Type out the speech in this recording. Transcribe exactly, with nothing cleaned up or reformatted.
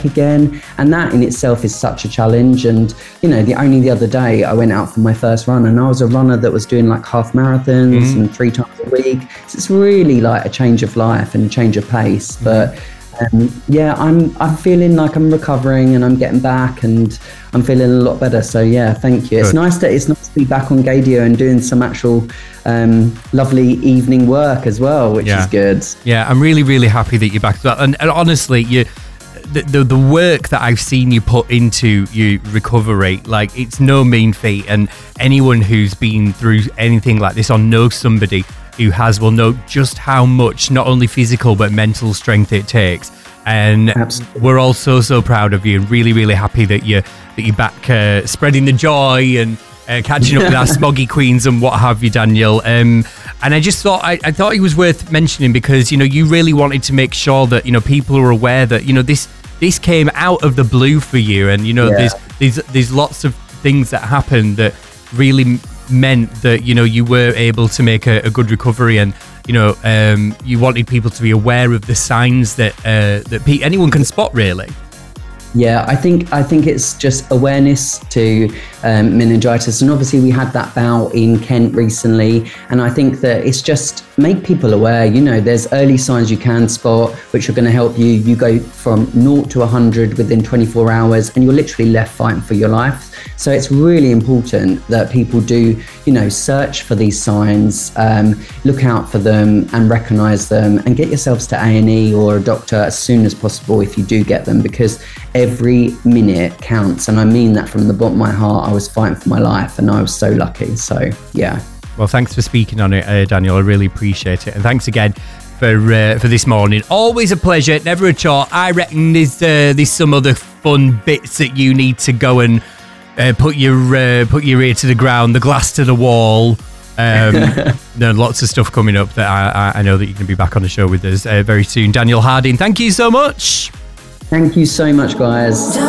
work again. And that in itself is such a challenge. And, you know, the only the other day I went out for my first run, and I was a runner that was doing like half marathons mm. and three times a week. So it's really like a change of life and a change of pace. Mm. But Um, yeah, I'm I'm feeling like I'm recovering and I'm getting back and I'm feeling a lot better. So yeah, thank you. Good. It's nice that it's nice to be back on Gaydio and doing some actual um, lovely evening work as well, which yeah. is good. Yeah, I'm really really happy that you're back as well. And, and honestly, you the, the the work that I've seen you put into your recovery, like it's no mean feat. And anyone who's been through anything like this or knows somebody who has will know just how much not only physical but mental strength it takes. And Absolutely. We're all so so proud of you, and really really happy that you that you're back uh, spreading the joy and uh, catching up with our smoggy queens and what have you, Daniel. Um, and I just thought I, I thought it was worth mentioning because you know you really wanted to make sure that you know people are aware that you know this this came out of the blue for you, and you know yeah. there's there's there's lots of things that happened that really meant that you know you were able to make a, a good recovery, and you know um, you wanted people to be aware of the signs that uh, that pe- anyone can spot, really. Yeah, I think I think it's just awareness to um, meningitis, and obviously we had that bout in Kent recently, and I think that it's just make people aware. You know, there's early signs you can spot which are going to help you. You go from naught to one hundred within twenty-four hours, and you're literally left fighting for your life. So it's really important that people do, you know, search for these signs, um, look out for them and recognise them, and get yourselves to A and E or a doctor as soon as possible if you do get them, because every minute counts. And I mean that from the bottom of my heart. I was fighting for my life and I was so lucky. So, yeah. Well, thanks for speaking on it, uh, Daniel. I really appreciate it. And thanks again for uh, for this morning. Always a pleasure, never a chore. I reckon there's, uh, there's some other fun bits that you need to go and Uh, put your uh, put your ear to the ground, the glass to the wall. Um, there are lots of stuff coming up that I, I know that you can be back on the show with us uh, very soon. Daniel Harding, thank you so much. Thank you so much, guys.